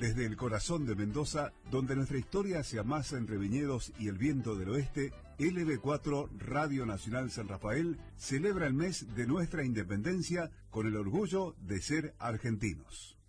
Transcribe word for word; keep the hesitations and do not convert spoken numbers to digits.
Desde el corazón de Mendoza, donde nuestra historia se amasa entre viñedos y el viento del oeste, L B cuatro Radio Nacional San Rafael celebra el mes de nuestra independencia con el orgullo de ser argentinos.